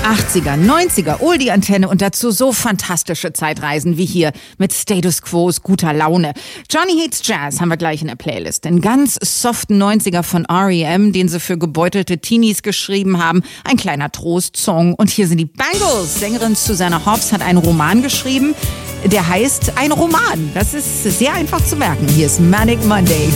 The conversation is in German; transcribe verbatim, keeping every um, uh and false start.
achtziger, neunziger, Oldie-Antenne und dazu so fantastische Zeitreisen wie hier mit Status Quos guter Laune. Johnny Hates Jazz haben wir gleich in der Playlist. Den ganz soften neunziger von R E M, den sie für gebeutelte Teenies geschrieben haben. Ein kleiner Trost-Song. Und hier sind die Bangles. Sängerin Susanna Hoffs hat einen Roman geschrieben, der heißt Ein Roman. Das ist sehr einfach zu merken. Hier ist Manic Monday.